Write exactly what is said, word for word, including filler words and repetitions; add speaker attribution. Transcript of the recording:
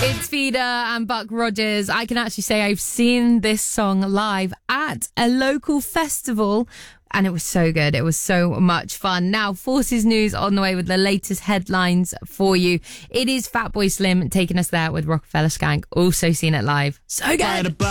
Speaker 1: It's Feeder and Buck Rogers. I can actually say I've seen this song live at a local festival, and it was so good. It was so much fun. Now, Forces News on the way with the latest headlines for you. It is Fatboy Slim taking us there with Rockefeller Skank. Also seen it live. So good.